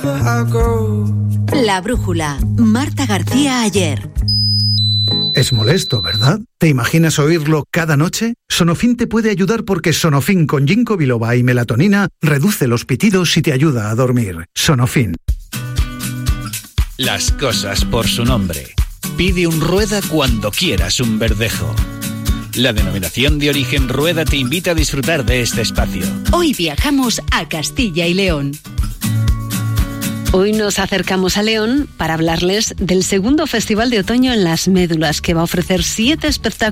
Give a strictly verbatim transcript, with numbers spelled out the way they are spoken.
La brújula, Marta García Ayer. Es molesto, ¿verdad? ¿Te imaginas oírlo cada noche? Sonofin te puede ayudar porque Sonofin con ginkgo biloba y melatonina reduce los pitidos y te ayuda a dormir. Sonofin. Las cosas por su nombre. Pide un Rueda cuando quieras un Verdejo. La denominación de origen Rueda te invita a disfrutar de este espacio. Hoy viajamos a Castilla y León. Hoy nos acercamos a León para hablarles del segundo Festival de Otoño en las Médulas, que va a ofrecer siete espectáculos